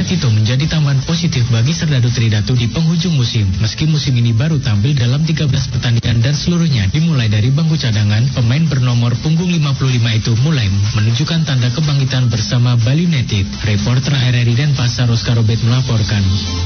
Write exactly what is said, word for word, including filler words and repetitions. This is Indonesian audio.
Tito menjadi tambahan positif bagi Serdadu Tridatu di penghujung musim. Meski musim ini baru tampil dalam tiga belas pertandingan dan seluruhnya dimulai dari bangku cadangan, pemain bernomor punggung lima puluh lima itu mulai menunjukkan tanda kebangkitan bersama Bali United. Reporter R R I Denpasar Oscar Robert melaporkan.